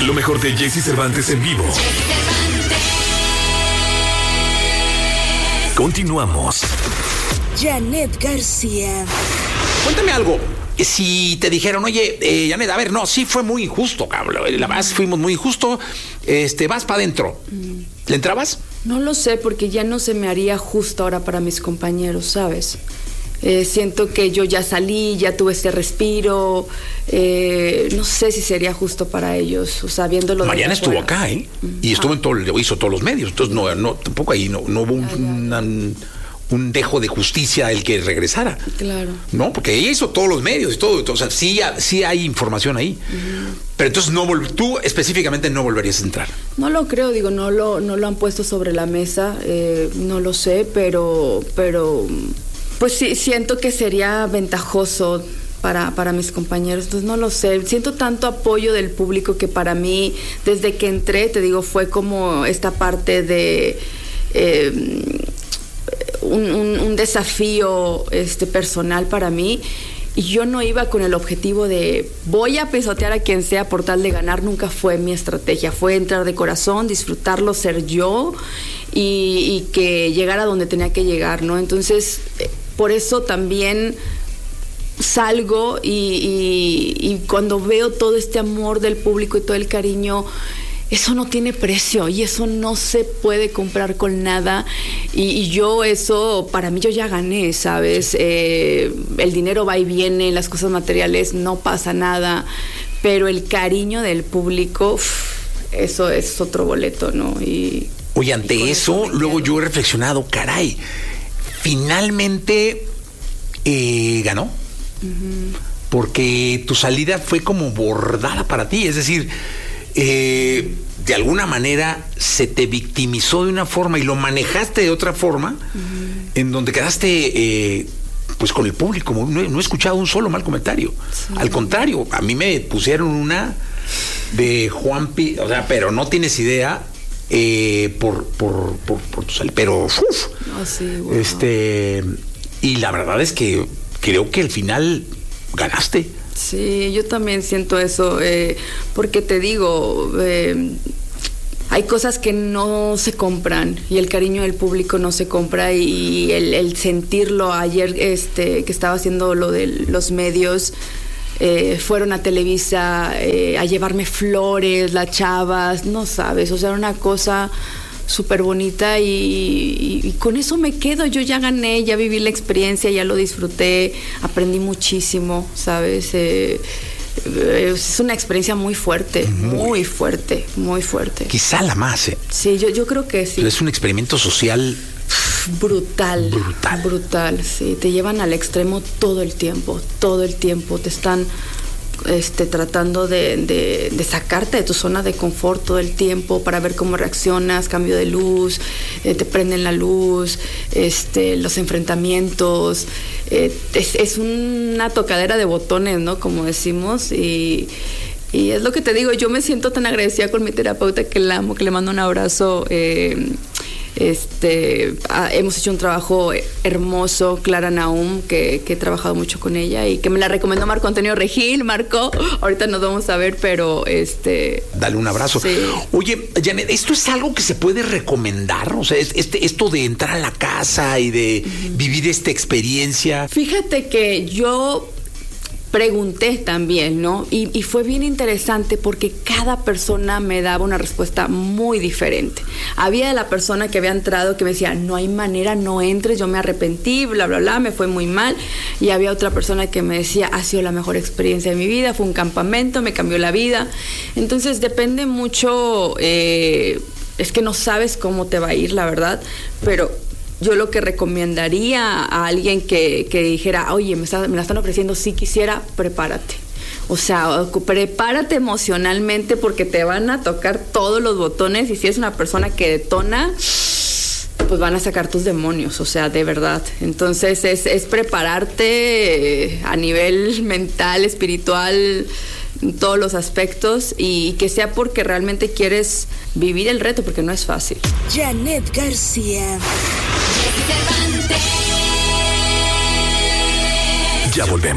Lo mejor de Jesse Cervantes en vivo. Continuamos. Janet García. Cuéntame algo. Si te dijeron, oye, Janet, a ver, no, sí fue muy injusto, cabrón. La verdad, fuimos muy injusto. Vas para adentro. ¿Le entrabas? No lo sé, porque ya no se me haría justo ahora para mis compañeros, ¿sabes? Siento que yo ya salí, ya tuve este respiro. No sé si sería justo para ellos, o sea, viéndolo. Mariana estuvo acá, y estuvo hizo todos los medios. Entonces, no, tampoco ahí no hubo un dejo de justicia el que regresara. Claro. No, porque ella hizo todos los medios y todo. O sea, sí hay información ahí. Pero entonces tú específicamente no volverías a entrar. No lo creo, no lo han puesto sobre la mesa, no lo sé, pero pues sí, siento que sería ventajoso para mis compañeros, entonces no lo sé. Siento tanto apoyo del público que para mí, desde que entré, te digo, fue como esta parte de un desafío personal para mí. Y yo no iba con el objetivo de voy a pisotear a quien sea por tal de ganar. Nunca fue mi estrategia. Fue entrar de corazón, disfrutarlo, ser yo y que llegara donde tenía que llegar, ¿no? Entonces, por eso también salgo y cuando veo todo este amor del público y todo el cariño, eso no tiene precio y eso no se puede comprar con nada. Y yo eso, para mí yo ya gané, ¿sabes? El dinero va y viene, las cosas materiales no pasa nada, pero el cariño del público, eso es otro boleto, ¿no? Oye, ante eso, luego yo he reflexionado, caray, finalmente ganó. Porque tu salida fue como bordada para ti, es decir, de alguna manera se te victimizó de una forma y lo manejaste de otra forma, en donde quedaste pues con el público. No he escuchado un solo mal comentario. Sí. Al contrario, a mí me pusieron una de Juanpi, o sea, pero no tienes idea por tu salida, pero sí, wow. Y la verdad es que creo que al final ganaste. Sí, yo también siento eso, porque te digo, hay cosas que no se compran y el cariño del público no se compra y el sentirlo. Ayer que estaba haciendo lo de los medios, fueron a Televisa a llevarme flores, las chavas, no sabes, o sea, era una cosa súper bonita y con eso me quedo. Yo ya gané, ya viví la experiencia, ya lo disfruté, aprendí muchísimo, ¿sabes? Es una experiencia muy fuerte, muy fuerte. Quizá la más, Sí, yo creo que sí. Pero es un experimento social brutal, sí. Te llevan al extremo todo el tiempo, te están tratando de sacarte de tu zona de confort todo el tiempo para ver cómo reaccionas, cambio de luz, te prenden la luz, los enfrentamientos, es una tocadera de botones, ¿no? Como decimos, y es lo que te digo, yo me siento tan agradecida con mi terapeuta que la amo, que le mando un abrazo. Hemos hecho un trabajo hermoso, Clara Nahum, que he trabajado mucho con ella y que me la recomendó Marco Antonio Regil. Marco, ahorita nos vamos a ver, pero dale un abrazo. Sí. Oye, Janet, ¿esto es algo que se puede recomendar? O sea, esto de entrar a la casa y de vivir esta experiencia. Fíjate que yo pregunté también, ¿no? Y fue bien interesante porque cada persona me daba una respuesta muy diferente. Había la persona que había entrado que me decía, no hay manera, no entres, yo me arrepentí, bla, bla, bla, me fue muy mal. Y había otra persona que me decía, ha sido la mejor experiencia de mi vida, fue un campamento, me cambió la vida. Entonces depende mucho, es que no sabes cómo te va a ir, la verdad, pero yo lo que recomendaría a alguien que dijera, oye, me la están ofreciendo, si quisiera, prepárate. O sea, prepárate emocionalmente porque te van a tocar todos los botones y si es una persona que detona, pues van a sacar tus demonios, o sea, de verdad. Entonces es prepararte a nivel mental, espiritual, en todos los aspectos y que sea porque realmente quieres vivir el reto, porque no es fácil. Janet García. Ya volvemos.